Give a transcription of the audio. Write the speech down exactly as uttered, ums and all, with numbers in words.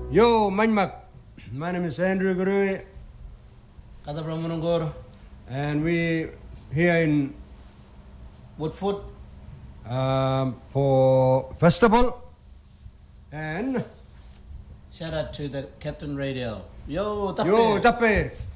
Yo, Manmak. My name is Andrew Gurui. Kata Pramanangor. And we here in Woodford um, for festival. And shout out to the Captain Radio. Yo, tape. Yo, tape.